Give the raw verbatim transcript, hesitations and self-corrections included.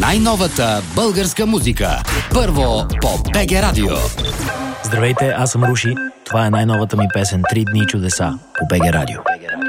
най-новата българска музика. Първо по БГ Радио. Здравейте, аз съм Руши. Това е най-новата ми песен «Три дни чудеса» по БГ Радио.